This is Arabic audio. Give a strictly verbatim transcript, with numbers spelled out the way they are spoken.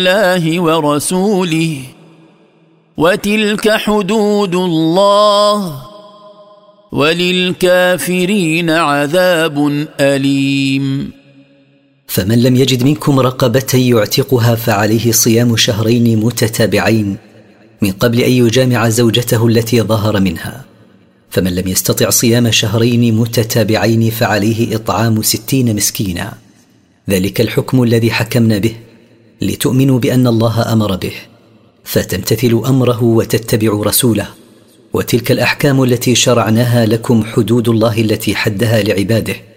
الله ورسوله وتلك حدود الله وللكافرين عذاب أليم. فمن لم يجد منكم رقبة يعتقها فعليه صيام شهرين متتابعين من قبل أن يجامع زوجته التي ظهر منها، فمن لم يستطع صيام شهرين متتابعين فعليه إطعام ستين مسكينا. ذلك الحكم الذي حكمنا به لتؤمنوا بأن الله أمر به فتمتثلوا أمره وتتبعوا رسوله. وتلك الأحكام التي شرعناها لكم حدود الله التي حدها لعباده